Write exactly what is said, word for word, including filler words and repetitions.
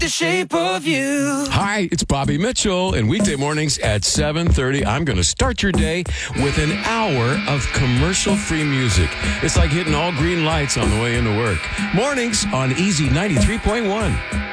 the shape of you. Hi, it's Bobby Mitchell, and weekday mornings at seven thirty, I'm going to start your day with an hour of commercial-free music. It's like hitting all green lights on the way into work. Mornings on Easy ninety-three point one.